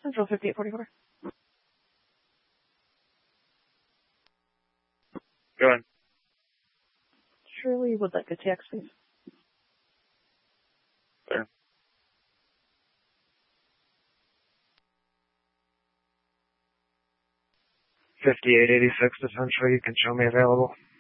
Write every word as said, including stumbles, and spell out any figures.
Central fifty-eight forty-four. Go ahead. Shirley would like a tax, please. There. fifty-eight eighty-six to Central, you can show me available.